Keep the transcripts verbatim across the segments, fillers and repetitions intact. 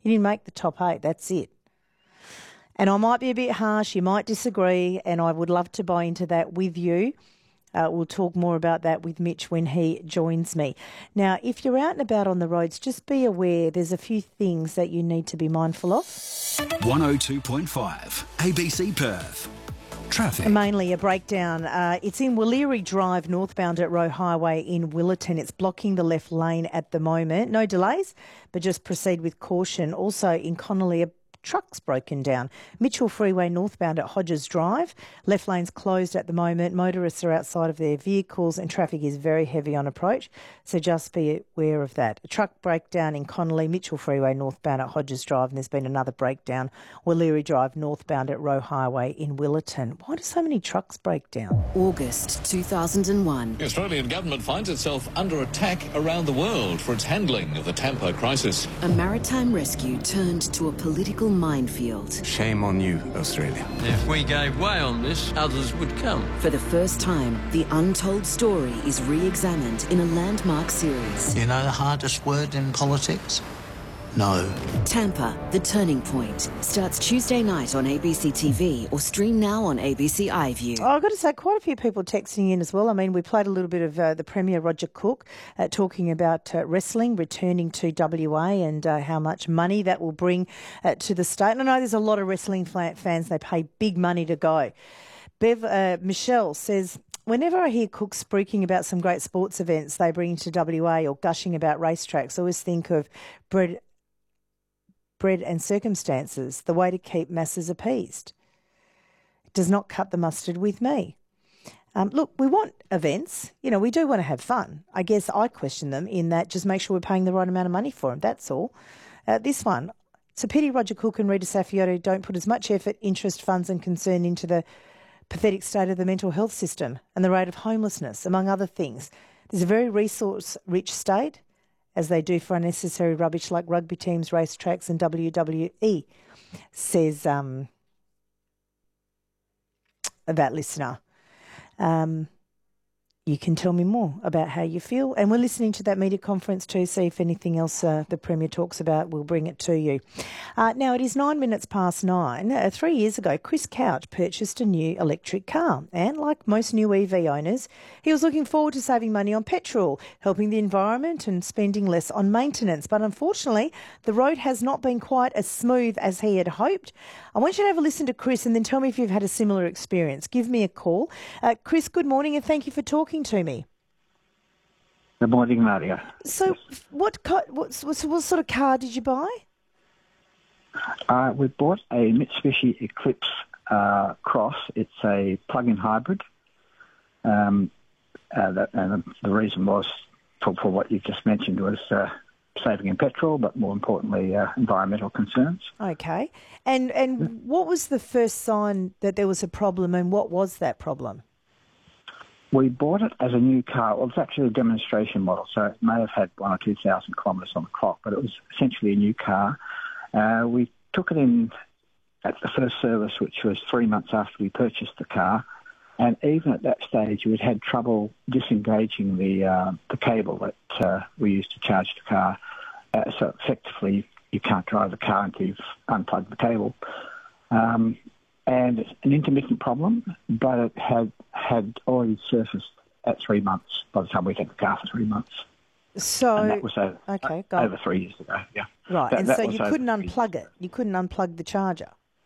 You didn't make the top eight, that's it. And I might be a bit harsh, you might disagree, and I would love to buy into that with you. Uh, we'll talk more about that with Mitch when he joins me. Now, if you're out and about on the roads, just be aware there's a few things that you need to be mindful of. one oh two point five, A B C Perth. Traffic. Mainly a breakdown. Uh, it's in Wallery Drive, northbound at Roe Highway in Willetton. It's blocking the left lane at the moment. No delays, but just proceed with caution. Also in Connolly, a truck's broken down. Mitchell Freeway northbound at Hodges Drive. Left lane's closed at the moment. Motorists are outside of their vehicles and traffic is very heavy on approach. So just be aware of that. A truck breakdown in Connolly, Mitchell Freeway northbound at Hodges Drive, and there's been another breakdown, Wallery Drive northbound at Roe Highway in Willetton. Why do so many trucks break down? August two thousand one. The Australian government finds itself under attack around the world for its handling of the Tampa crisis. A maritime rescue turned to a political minefield. Shame on you, Australia. If we gave way on this, others would come. For the first time, the untold story is re-examined in a landmark series. You know the hardest word in politics? No. Tampa, The Turning Point, starts Tuesday night on A B C T V or stream now on A B C iView. Oh, I've got to say, quite a few people texting in as well. I mean, we played a little bit of uh, the Premier, Roger Cook, uh, talking about uh, wrestling returning to W A and uh, how much money that will bring uh, to the state. And I know there's a lot of wrestling fans, they pay big money to go. Bev, uh, Michelle says, whenever I hear Cook speaking about some great sports events they bring to W A or gushing about racetracks, I always think of Brett bread and circumstances, the way to keep masses appeased. It does not cut the mustard with me. Um, look, we want events. You know, we do want to have fun. I guess I question them in that just make sure we're paying the right amount of money for them. That's all. Uh, this one, it's a pity Roger Cook and Rita Saffiotto don't put as much effort, interest, funds and concern into the pathetic state of the mental health system and the rate of homelessness, among other things. There's a very resource-rich state, as they do for unnecessary rubbish like rugby teams, racetracks and W W E, says um, that listener. Um, you can tell me more about how you feel. And we're listening to that media conference too, see if anything else uh, the Premier talks about, we'll bring it to you. Uh, now, it is nine minutes past nine. Uh, three years ago, Chris Couch purchased a new electric car. And like most new E V owners, he was looking forward to saving money on petrol, helping the environment and spending less on maintenance. But unfortunately, the road has not been quite as smooth as he had hoped. I want you to have a listen to Chris and then tell me if you've had a similar experience. Give me a call. Uh, Chris, good morning and thank you for talking to me. Good morning, Maria. So what, car, what, what, what sort of car did you buy? Uh, we bought a Mitsubishi Eclipse uh, Cross. It's a plug-in hybrid. Um, uh, that, and the reason was, for, for what you just mentioned, was uh, saving in petrol, but more importantly, uh, environmental concerns. Okay. And, and yeah. What was the first sign that there was a problem and what was that problem? We bought it as a new car. Well, it's actually a demonstration model, so it may have had one or two thousand kilometres on the clock, but it was essentially a new car. Uh, we took it in at the first service, which was three months after we purchased the car, and even at that stage, we'd had trouble disengaging the uh, the cable that uh, we used to charge the car. Uh, so effectively, you can't drive the car until you've unplugged the cable. Um, And it's an intermittent problem, but it had had already surfaced at three months by the time we had the car for three months. So and that was over, okay, uh, over three years ago, yeah. Right, that, and that so you couldn't unplug years. it? You couldn't unplug the charger?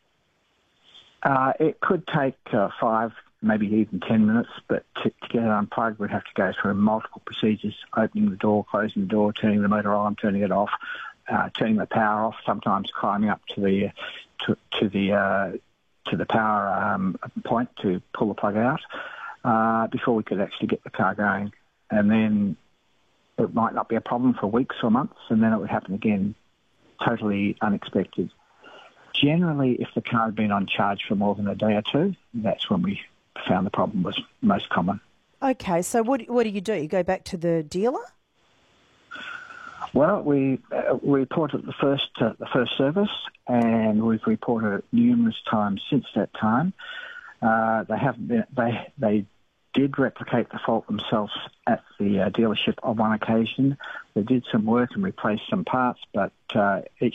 Uh, it could take uh, five, maybe even ten minutes, but to, to get it unplugged, we'd have to go through multiple procedures, opening the door, closing the door, turning the motor on, turning it off, uh, turning the power off, sometimes climbing up to the to, to the uh, to the power um, point to pull the plug out uh, before we could actually get the car going. And then it might not be a problem for weeks or months, and then it would happen again, totally unexpected. Generally, if the car had been on charge for more than a day or two, that's when we found the problem was most common. Okay, so what, what do you do? You go back to the dealer? Well, we uh, we reported the first uh, the first service, and we've reported it numerous times since that time. Uh, they haven't been, they they did replicate the fault themselves at the uh, dealership on one occasion. They did some work and replaced some parts, but uh, each